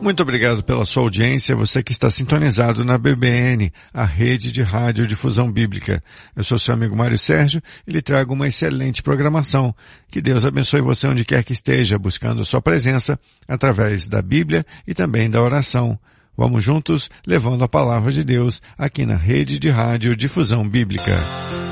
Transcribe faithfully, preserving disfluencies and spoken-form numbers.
Muito obrigado pela sua audiência, você que está sintonizado na B B N, a rede de rádio difusão bíblica. Eu sou seu amigo Mário Sérgio e lhe trago uma excelente programação. Que Deus abençoe você onde quer que esteja, buscando sua presença através da Bíblia e também da oração. Vamos juntos levando a palavra de Deus aqui na rede de rádio difusão bíblica.